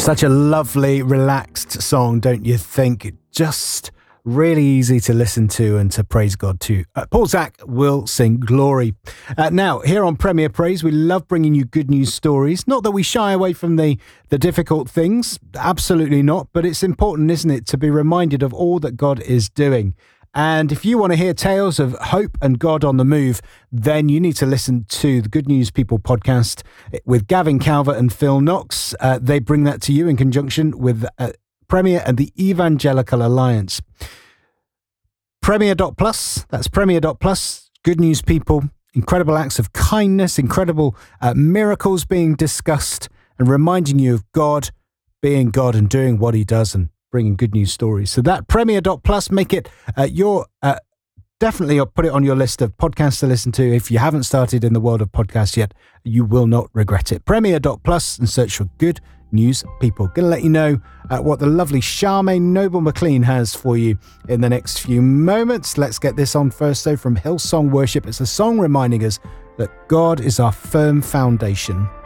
Such a lovely, relaxed song, don't you think? Just really easy to listen to and to praise God to. Paul Zach will sing Glory. Now, here on Premier Praise, we love bringing you good news stories. Not that we shy away from the difficult things, absolutely not, but it's important, isn't it, to be reminded of all that God is doing. And if you want to hear tales of hope and God on the move, then you need to listen to the Good News People podcast with Gavin Calvert and Phil Knox. They bring that to you in conjunction with Premier and the Evangelical Alliance. Premier.plus, that's Premier.plus, Good News People, incredible acts of kindness, incredible miracles being discussed, and reminding you of God being God and doing what he does and bringing good news stories. So that Premier.plus, make it definitely put it on your list of podcasts to listen to. If you haven't started in the world of podcasts yet, you will not regret it. Premier.plus and search for Good News People. Going to let you know what the lovely Charmaine Noble McLean has for you in the next few moments. Let's get this on first, though, from Hillsong Worship. It's a song reminding us that God is our firm foundation.